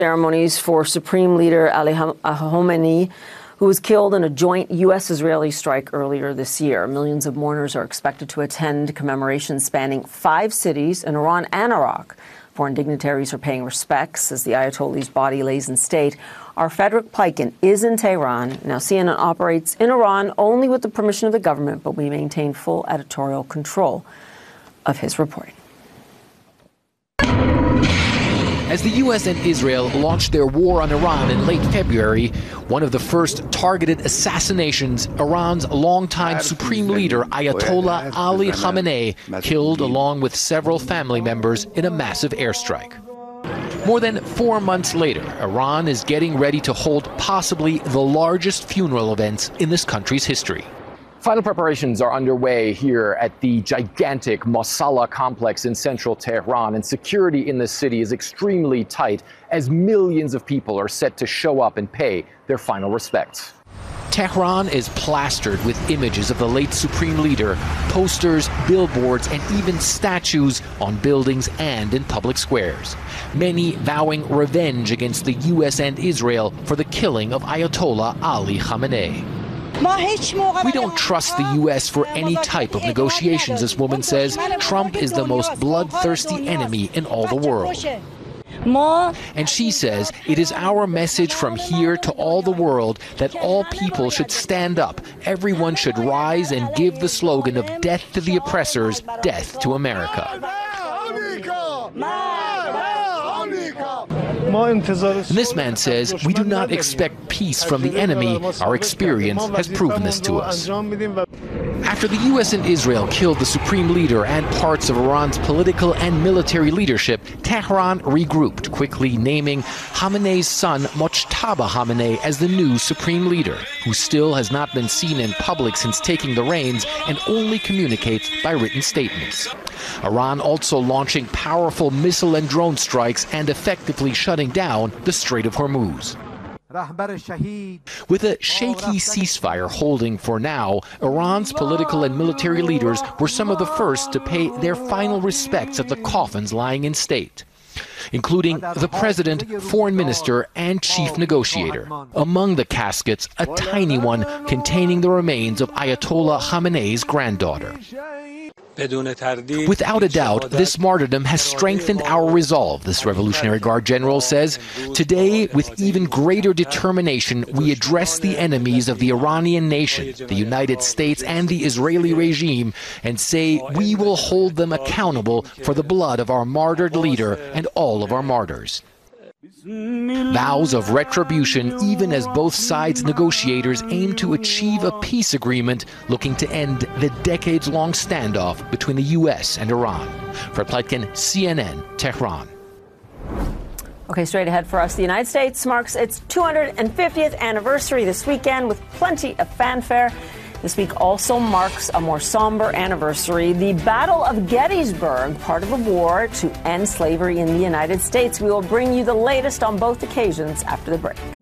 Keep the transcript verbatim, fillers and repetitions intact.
Ceremonies for Supreme Leader Ali Khamenei, who was killed in a joint U S-Israeli strike earlier this year. Millions of mourners are expected to attend commemorations spanning five cities in Iran and Iraq. Foreign dignitaries are paying respects as the Ayatollah's body lays in state. Our Frederick Pleitgen is in Tehran. Now, C N N operates in Iran only with the permission of the government, but we maintain full editorial control of his reporting. As the U S and Israel launched their war on Iran in late February, one of the first targeted assassinations, Iran's longtime supreme leader, Ayatollah Ali Khamenei, killed along with several family members in a massive airstrike. More than four months later, Iran is getting ready to hold possibly the largest funeral events in this country's history. Final preparations are underway here at the gigantic Mosala complex in central Tehran, and security in the city is extremely tight as millions of people are set to show up and pay their final respects. Tehran is plastered with images of the late supreme leader, posters, billboards, and even statues on buildings and in public squares. Many vowing revenge against the U S and Israel for the killing of Ayatollah Ali Khamenei. We don't trust the U S for any type of negotiations, this woman says. Trump is the most bloodthirsty enemy in all the world. And she says it is our message from here to all the world that all people should stand up. Everyone should rise and give the slogan of death to the oppressors, death to America. And this man says, we do not expect peace from the enemy. Our experience has proven this to us. After the U S and Israel killed the supreme leader and parts of Iran's political and military leadership, Tehran regrouped, quickly naming Khamenei's son, Mojtaba Khamenei, as the new supreme leader, who still has not been seen in public since taking the reins and only communicates by written statements. Iran also launching powerful missile and drone strikes and effectively shutting down the Strait of Hormuz. With a shaky ceasefire holding for now, Iran's political and military leaders were some of the first to pay their final respects at the coffins lying in state, including the president, foreign minister, and chief negotiator. Among the caskets, a tiny one containing the remains of Ayatollah Khamenei's granddaughter. Without a doubt, this martyrdom has strengthened our resolve, this Revolutionary Guard general says. Today, with even greater determination, we address the enemies of the Iranian nation, the United States, and the Israeli regime, and say we will hold them accountable for the blood of our martyred leader and all of our martyrs. Vows of retribution, even as both sides' negotiators aim to achieve a peace agreement looking to end the decades-long standoff between the U S and Iran. Fred Pleitgen, C N N, Tehran. Okay, straight ahead for us, the United States marks its two hundred fiftieth anniversary this weekend with plenty of fanfare. This week also marks a more somber anniversary, the Battle of Gettysburg, part of a war to end slavery in the United States. We will bring you the latest on both occasions after the break.